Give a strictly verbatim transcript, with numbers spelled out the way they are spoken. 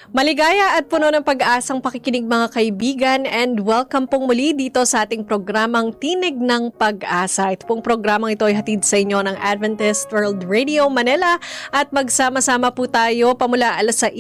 Maligaya at puno ng pag-asang pakikinig mga kaibigan and welcome pong muli dito sa ating programang Tinig ng Pag-asa. Ito pong programang ito ay hatid sa inyo ng Adventist World Radio Manila at magsama-sama po tayo pamula alas sais